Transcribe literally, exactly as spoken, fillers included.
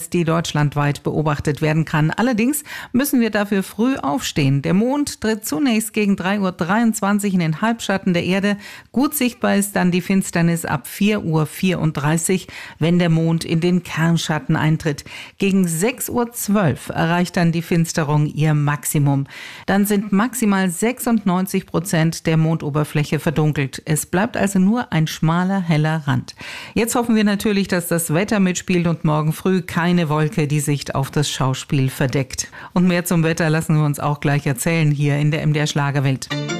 die deutschlandweit beobachtet werden kann. Allerdings müssen wir dafür früh aufstehen. Der Mond tritt zunächst gegen drei Uhr dreiundzwanzig in den Halbschatten der Erde. Gut sichtbar ist dann die Finsternis ab vier Uhr vierunddreißig, wenn der Mond in den Kernschatten eintritt. Gegen sechs Uhr zwölf erreicht dann die Finsterung ihr Maximum. Dann sind maximal sechsundneunzig Prozent der Mondoberfläche verdunkelt. Es bleibt also nur ein schmaler, heller Rand. Jetzt hoffen wir natürlich, dass das Wetter mitspielt und morgen früh keine Wolke die Sicht auf das Schauspiel verdeckt. Und mehr zum Wetter lassen wir uns auch gleich erzählen hier in der M D R Schlagerwelt.